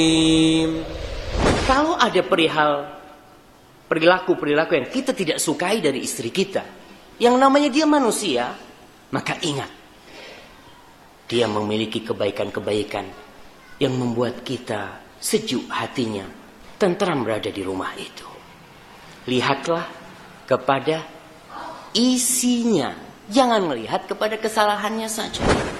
Kalau ada perilaku yang kita tidak sukai dari istri kita, yang namanya dia manusia, maka ingat, dia memiliki kebaikan-kebaikan yang membuat kita sejuk hatinya, tentram berada di rumah itu. Lihatlah kepada isinya, jangan melihat kepada kesalahannya saja.